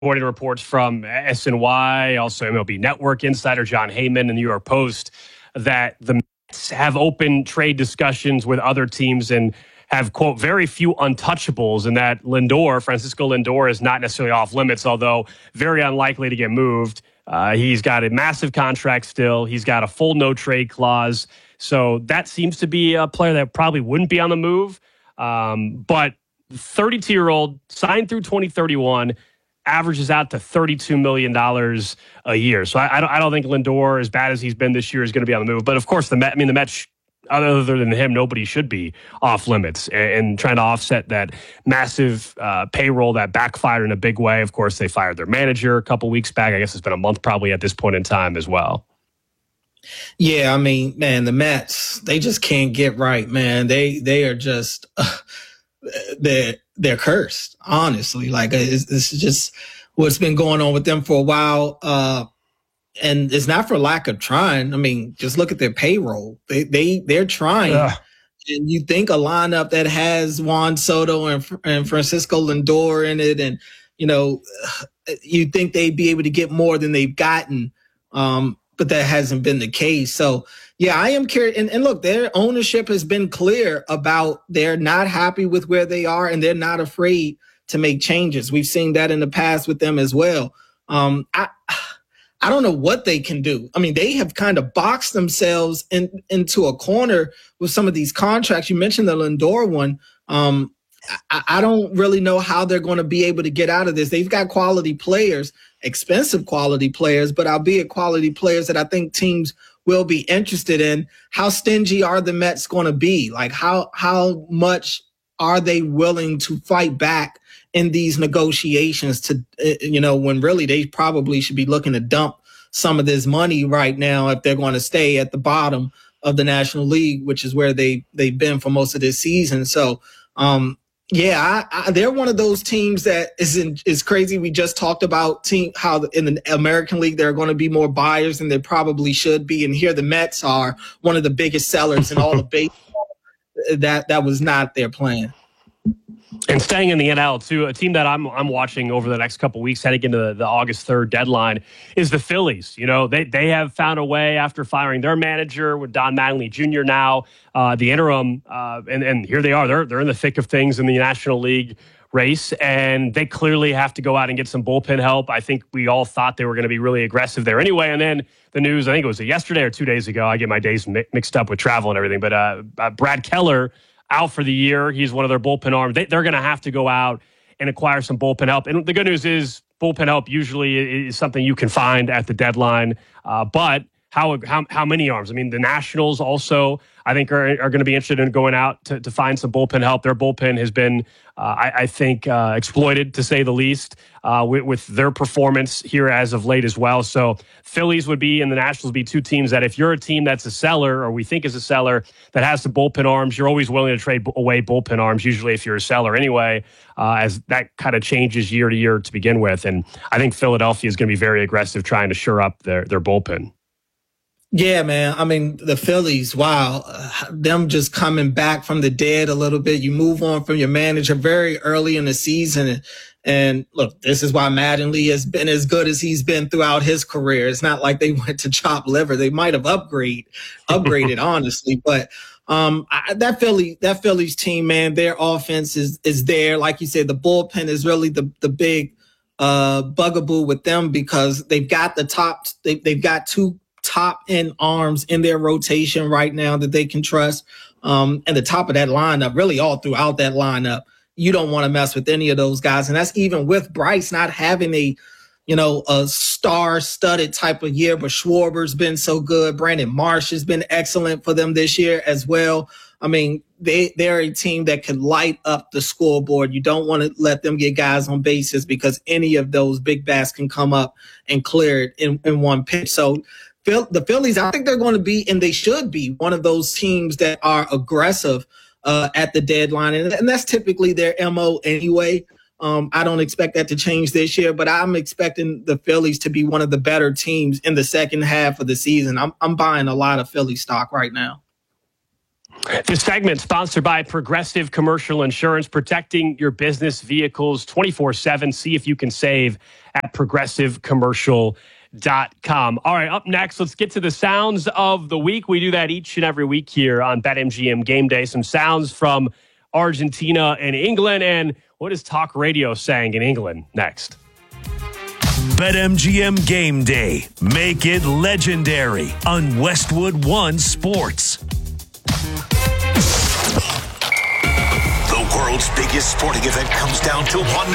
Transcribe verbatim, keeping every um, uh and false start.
According to reports from S N Y, also M L B Network insider John Heyman and the New York Post, that the Mets have open trade discussions with other teams and have, quote, very few untouchables, and that Lindor, Francisco Lindor, is not necessarily off limits, although very unlikely to get moved. Uh, he's got a massive contract still. He's got a full no-trade clause. So that seems to be a player that probably wouldn't be on the move. Um, but thirty-two-year-old, signed through twenty thirty-one, averages out to thirty-two million dollars a year. So I, I, don't, I don't think Lindor, as bad as he's been this year, is going to be on the move. But of course, the Met, I mean, the Mets, other than him, nobody should be off limits and, and trying to offset that massive uh, payroll that backfired in a big way. Of course, they fired their manager a couple weeks back. I guess it's been a month probably at this point in time as well. Yeah, I mean, man, the Mets, they just can't get right, man. They they are just uh, they're they're cursed, honestly. Like it's, this is just what's been going on with them for a while, uh, and it's not for lack of trying. I mean, just look at their payroll. They they they're trying, Ugh. And you think a lineup that has Juan Soto and and Francisco Lindor in it, and you know, you think they'd be able to get more than they've gotten. Um, But that hasn't been the case. So, yeah, I am curious. And, and look, their ownership has been clear about they're not happy with where they are and they're not afraid to make changes. We've seen that in the past with them as well. Um, I I don't know what they can do. I mean, they have kind of boxed themselves in, into a corner with some of these contracts. You mentioned the Lindor one. Um, I, I don't really know how they're going to be able to get out of this. They've got quality players, expensive quality players, but albeit quality players that I think teams will be interested in. How stingy are the Mets going to be? Like how how much are they willing to fight back in these negotiations to, you know, when really they probably should be looking to dump some of this money right now if they're going to stay at the bottom of the National League, which is where they, they've been for most of this season. So, um, Yeah, I, I, they're one of those teams that is in, is crazy. We just talked about team how in the American League there are going to be more buyers than there probably should be, and here the Mets are one of the biggest sellers in all of baseball. That that was not their plan. And staying in the N L too, a team that I'm I'm watching over the next couple of weeks, heading into the, the August third deadline, is the Phillies. You know, they they have found a way after firing their manager with Don Mattingly Junior Now, uh, the interim, uh, and and here they are. They're they're in the thick of things in the National League race, and they clearly have to go out and get some bullpen help. I think we all thought they were going to be really aggressive there anyway, and then the news, I think it was yesterday or two days ago. I get my days mi- mixed up with travel and everything, but uh, uh, Brad Keller out for the year. He's one of their bullpen arms. They, they're going to have to go out and acquire some bullpen help. And the good news is bullpen help usually is something you can find at the deadline. Uh, but how, how how many arms? I mean, the Nationals also, I think, are, are going to be interested in going out to, to find some bullpen help. Their bullpen has been, uh, I, I think, uh, exploited, to say the least, uh, with, with their performance here as of late as well. So Phillies would be and the Nationals would be two teams that if you're a team that's a seller or we think is a seller that has the bullpen arms, you're always willing to trade away bullpen arms, usually if you're a seller anyway, uh, as that kind of changes year to year to begin with. And I think Philadelphia is going to be very aggressive trying to shore up their, their bullpen. Yeah, man. I mean, the Phillies, wow, uh, them just coming back from the dead a little bit. You move on from your manager very early in the season. And, and look, this is why Mattingly has been as good as he's been throughout his career. It's not like they went to chop liver. They might have upgrade, upgraded, honestly. But um, I, that Philly, that Phillies team, man, their offense is is there. Like you said, the bullpen is really the the big uh, bugaboo with them because they've got the top. They, they've got two top end arms in their rotation right now that they can trust. Um, and the top of that lineup, really all throughout that lineup, you don't want to mess with any of those guys. And that's even with Bryce not having a, you know, a star studded type of year, but Schwarber's been so good. Brandon Marsh has been excellent for them this year as well. I mean, they, they're a team that can light up the scoreboard. You don't want to let them get guys on bases because any of those big bats can come up and clear it in, in one pitch. So the Phillies, I think they're going to be, and they should be, one of those teams that are aggressive uh, at the deadline. And, and that's typically their M O anyway. Um, I don't expect that to change this year, but I'm expecting the Phillies to be one of the better teams in the second half of the season. I'm, I'm buying a lot of Philly stock right now. This segment sponsored by Progressive Commercial Insurance, protecting your business vehicles twenty-four seven. See if you can save at progressive commercial dot com. All right, up next, let's get to the sounds of the week. We do that each and every week here on BetMGM Game Day. Some sounds from Argentina and England. And what is talk radio saying in England next? BetMGM Game Day. Make it legendary on Westwood One Sports. The world's biggest sporting event comes down to one